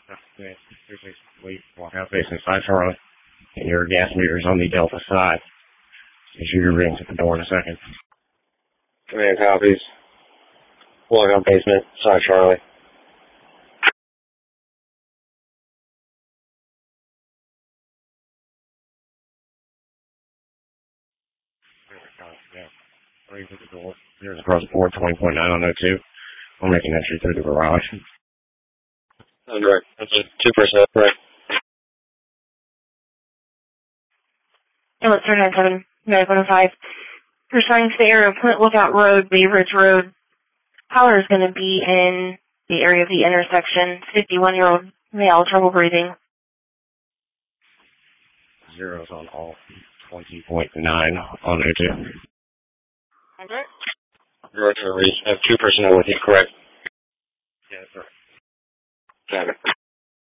Okay, basically walk out facing side Charlie, and your gas meter is on the Delta side. Issue your rings at the door in a second. Command copies. Walk out basement, side Charlie. Yeah. Rings at the door. Here's across the board, 20.9 on 02. We'll make an entry through the garage. That's right. That's a 2%, right? Let's turn 97, 915. You're starting to the area of Flint Lookout Road, Bay Ridge Road. Power is going to be in the area of the intersection. 51-year-old male, trouble breathing. Zeros on all. 20.9 on 02. Okay. Roger, we have 2 personnel with you, correct? Yes, sir. Got it.